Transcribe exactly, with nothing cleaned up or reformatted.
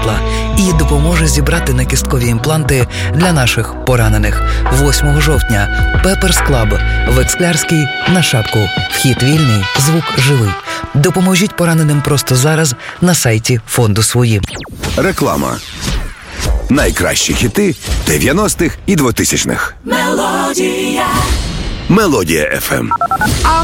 світла і допоможе зібрати накісткові імпланти для наших поранених. восьмого жовтня Pepper's Club в Ексклярській на Шапку. Вхід вільний, звук живий. Допоможіть пораненим просто зараз на сайті фонду «Свої». Реклама. Найкращі хіти дев'яностих і двотисячних. Мелодія. Мелодія еф ем.